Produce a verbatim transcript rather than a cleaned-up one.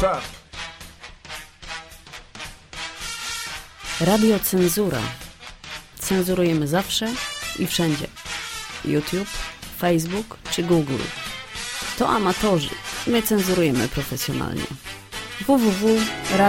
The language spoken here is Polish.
Pap. Radio Cenzura. Cenzurujemy zawsze i wszędzie. YouTube, Facebook czy Google. To amatorzy. My cenzurujemy profesjonalnie. w w w kropka radio